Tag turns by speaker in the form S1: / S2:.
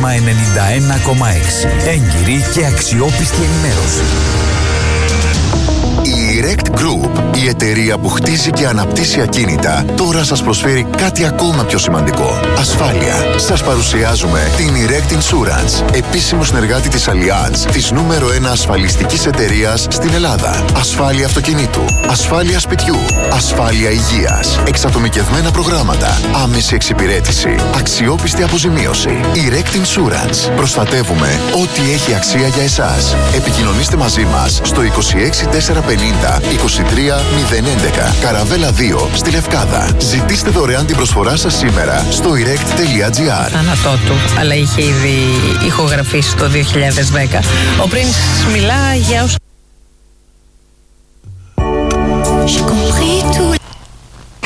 S1: Σύστημα 91,6. Έγκυρη και αξιόπιστη ενημέρωση.
S2: Η Erect Group, η εταιρεία που χτίζει και αναπτύσσει ακίνητα, τώρα σας προσφέρει κάτι ακόμα πιο σημαντικό. Ασφάλεια. Σας παρουσιάζουμε την Erect Insurance, επίσημο συνεργάτη της Allianz, της νούμερο 1 ασφαλιστικής εταιρείας στην Ελλάδα. Ασφάλεια αυτοκινήτου, ασφάλεια σπιτιού, ασφάλεια υγείας, εξατομικευμένα προγράμματα, άμεση εξυπηρέτηση, αξιόπιστη αποζημίωση. Erect Insurance. Προστατεύουμε ό,τι έχει αξία για εσάς. Επικοινωνήστε μαζί μας στο 26450 23011 Καραβέλα 2 στη Λευκάδα. Ζητήστε δωρεάν την προσφορά σας σήμερα στο erect.gr.
S3: Θάνατό του, αλλά είχε ήδη ηχογραφήσει το 2010. Ο Prince μιλά για όσους...